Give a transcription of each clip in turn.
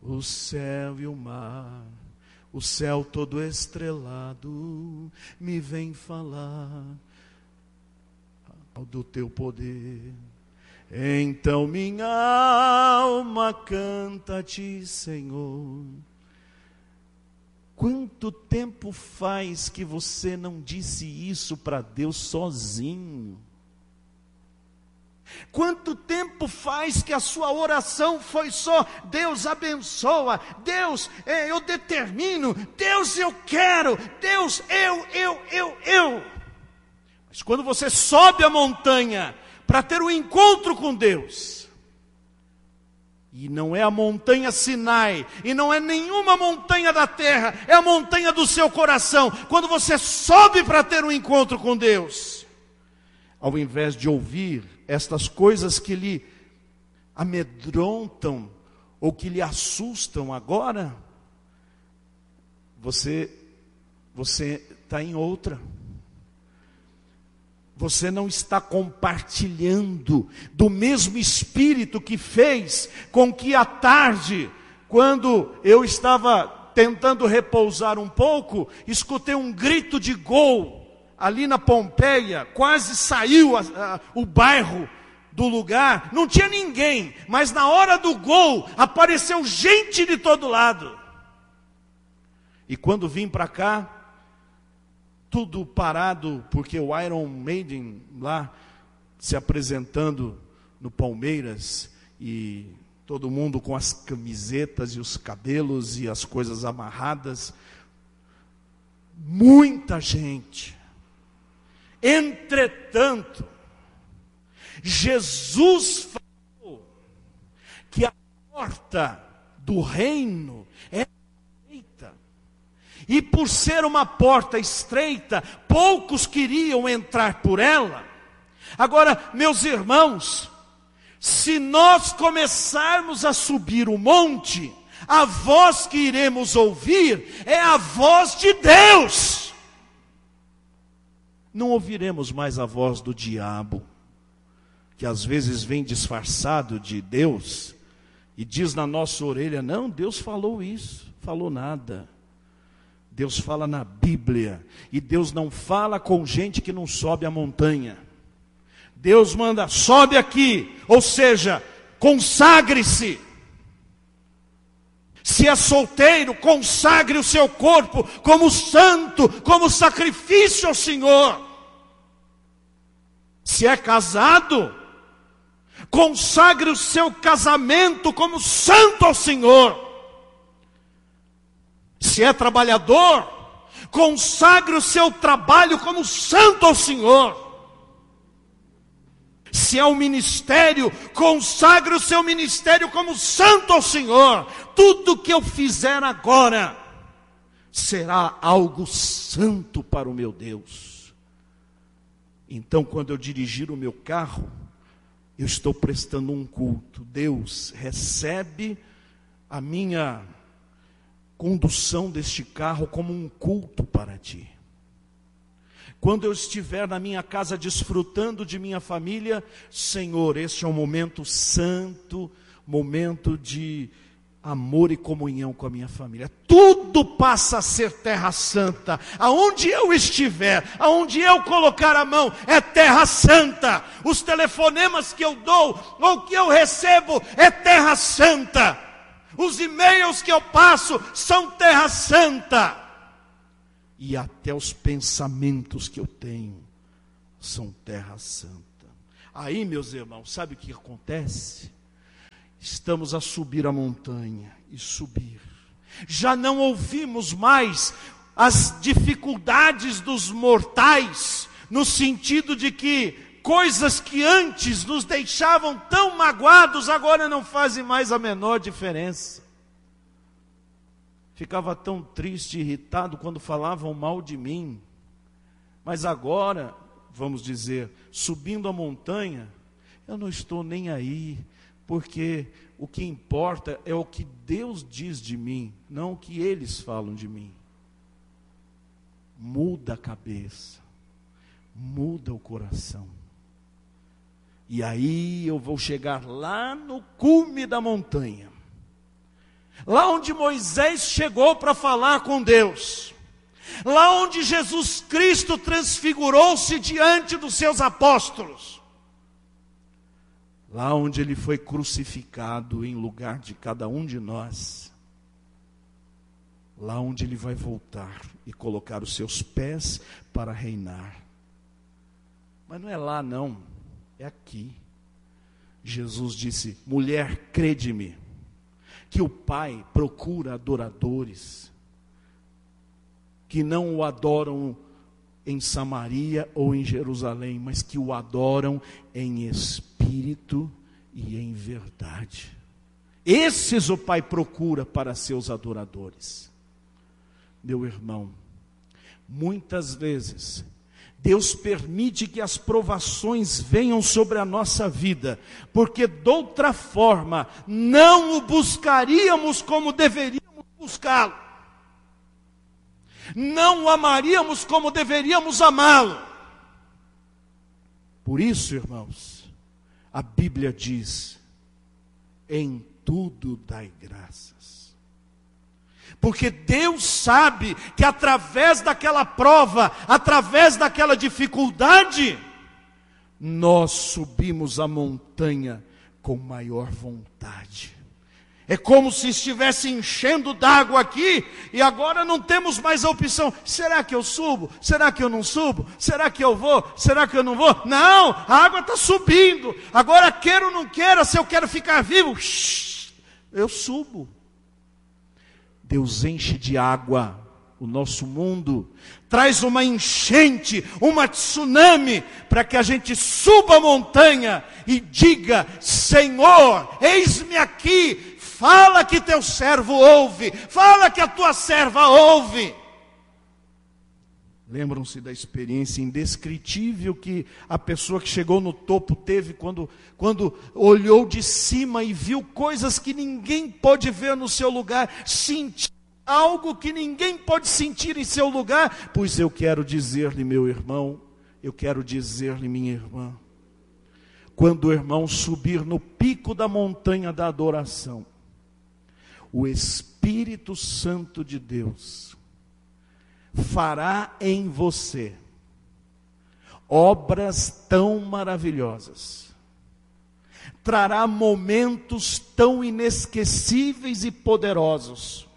o céu e o mar, o céu todo estrelado, me vem falar do teu poder. Então minha alma canta-te, Senhor. Quanto tempo faz que você não disse isso para Deus sozinho? Quanto tempo faz que a sua oração foi só: Deus abençoa, Deus, eu determino, Deus eu quero, Deus eu. Mas quando você sobe a montanha para ter um encontro com Deus, e não é a montanha Sinai, e não é nenhuma montanha da terra, é a montanha do seu coração. Quando você sobe para ter um encontro com Deus, ao invés de ouvir estas coisas que lhe amedrontam ou que lhe assustam agora, você está em outra. Você não está compartilhando do mesmo Espírito que fez com que à tarde, quando eu estava tentando repousar um pouco, escutei um grito de gol ali na Pompeia, quase saiu o bairro do lugar, não tinha ninguém, mas na hora do gol apareceu gente de todo lado. E quando vim para cá, tudo parado, porque o Iron Maiden lá se apresentando no Palmeiras, e todo mundo com as camisetas e os cabelos e as coisas amarradas, muita gente. Entretanto, Jesus falou que a porta do reino é estreita, e por ser uma porta estreita, poucos queriam entrar por ela. Agora, meus irmãos, se nós começarmos a subir o monte, a voz que iremos ouvir é a voz de Deus. Não ouviremos mais a voz do diabo, que às vezes vem disfarçado de Deus e diz na nossa orelha: não, Deus falou isso. Falou nada. Deus fala na Bíblia, e Deus não fala com gente que não sobe a montanha. Deus manda: sobe aqui, ou seja, consagre-se. Se é solteiro, consagre o seu corpo como santo, como sacrifício ao Senhor. Se é casado, consagre o seu casamento como santo ao Senhor. Se é trabalhador, consagre o seu trabalho como santo ao Senhor. Se é um ministério, consagre o seu ministério como santo ao Senhor. Tudo que eu fizer agora será algo santo para o meu Deus. Então, quando eu dirigir o meu carro, eu estou prestando um culto. Deus, recebe a minha condução deste carro como um culto para ti. Quando eu estiver na minha casa desfrutando de minha família, Senhor, este é um momento santo, momento de amor e comunhão com a minha família. Tudo passa a ser terra santa. Aonde eu estiver, aonde eu colocar a mão, é terra santa. Os telefonemas que eu dou, ou que eu recebo, é terra santa. Os e-mails que eu passo são terra santa. E até os pensamentos que eu tenho são terra santa. Aí, meus irmãos, sabe o que acontece? Estamos a subir a montanha e subir. Já não ouvimos mais as dificuldades dos mortais, no sentido de que coisas que antes nos deixavam tão magoados, agora não fazem mais a menor diferença. Ficava tão triste e irritado quando falavam mal de mim. Mas agora, vamos dizer, subindo a montanha, eu não estou nem aí, porque o que importa é o que Deus diz de mim, não o que eles falam de mim. Muda a cabeça, muda o coração. E aí eu vou chegar lá no cume da montanha. lá onde Moisés chegou para falar com Deus, lá onde Jesus Cristo transfigurou-se diante dos seus apóstolos, lá onde ele foi crucificado em lugar de cada um de nós, lá onde ele vai voltar e colocar os seus pés para reinar. Mas não é lá não, é aqui. Jesus disse: mulher, crede-me, que o Pai procura adoradores, que não o adoram em Samaria ou em Jerusalém, mas que o adoram em espírito e em verdade. Esses o Pai procura para seus adoradores. Meu irmão, muitas vezes Deus permite que as provações venham sobre a nossa vida, porque de outra forma não o buscaríamos como deveríamos buscá-lo, não o amaríamos como deveríamos amá-lo. Por isso, irmãos, a Bíblia diz: em tudo dai graças. Porque Deus sabe que através daquela prova, através daquela dificuldade, nós subimos a montanha com maior vontade. É como se estivesse enchendo d'água aqui, e agora não temos mais a opção: será que eu subo? Será que eu não subo? Será que eu vou? Será que eu não vou? Não, a água está subindo. Agora, queira ou não queira, se eu quero ficar vivo, eu subo. Deus enche de água o nosso mundo, traz uma enchente, uma tsunami, para que a gente suba a montanha e diga: Senhor, eis-me aqui, fala que teu servo ouve, fala que a tua serva ouve. Lembram-se da experiência indescritível que a pessoa que chegou no topo teve quando olhou de cima e viu coisas que ninguém pode ver no seu lugar, sentiu algo que ninguém pode sentir em seu lugar? Pois eu quero dizer-lhe, meu irmão, eu quero dizer-lhe, minha irmã, quando o irmão subir no pico da montanha da adoração, o Espírito Santo de Deus fará em você obras tão maravilhosas, trará momentos tão inesquecíveis e poderosos,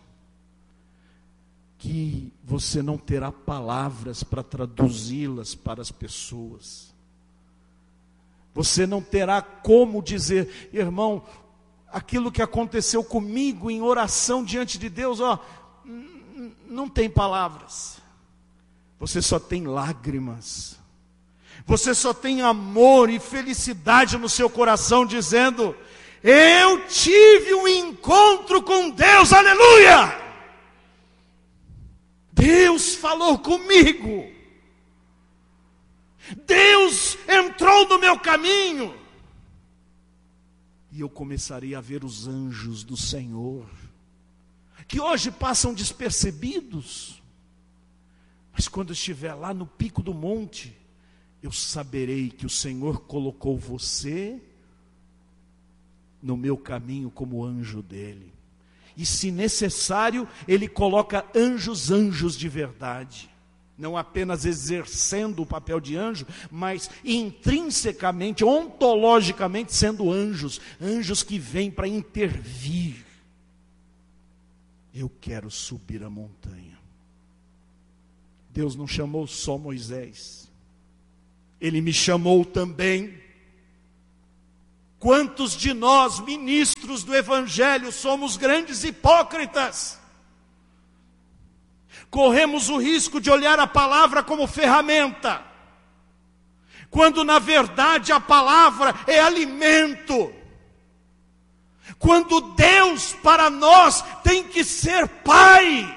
que você não terá palavras para traduzi-las para as pessoas. Você não terá como dizer: irmão, aquilo que aconteceu comigo em oração diante de Deus, não tem palavras. Você só tem lágrimas. Você só tem amor e felicidade no seu coração, dizendo: eu tive um encontro com Deus, aleluia! Deus falou comigo. Deus entrou no meu caminho. E eu começarei a ver os anjos do Senhor, que hoje passam despercebidos, mas quando eu estiver lá no pico do monte, eu saberei que o Senhor colocou você no meu caminho como anjo dele. E se necessário, ele coloca anjos de verdade, não apenas exercendo o papel de anjo, mas intrinsecamente, ontologicamente sendo anjos que vêm para intervir. Eu quero subir a montanha. Deus não chamou só Moisés, Ele me chamou também. Quantos de nós, ministros do Evangelho, somos grandes hipócritas? Corremos o risco de olhar a palavra como ferramenta, quando na verdade a palavra é alimento. Quando Deus para nós tem que ser Pai,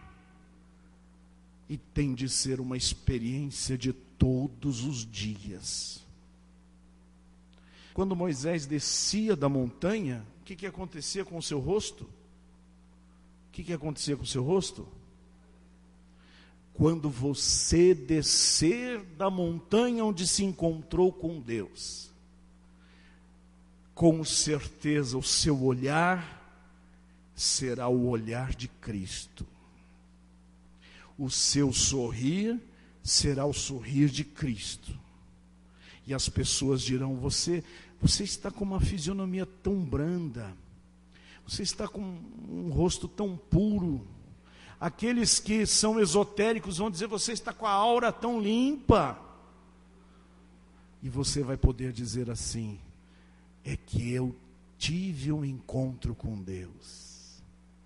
e tem de ser uma experiência de todos os dias. Quando Moisés descia da montanha, o que acontecia com o seu rosto? O que acontecia com o seu rosto? Quando você descer da montanha onde se encontrou com Deus, com certeza o seu olhar será o olhar de Cristo. O seu sorrir será o sorrir de Cristo. E as pessoas dirão: você está com uma fisionomia tão branda, você está com um rosto tão puro. Aqueles que são esotéricos vão dizer: você está com a aura tão limpa. E você vai poder dizer assim: é que eu tive um encontro com Deus.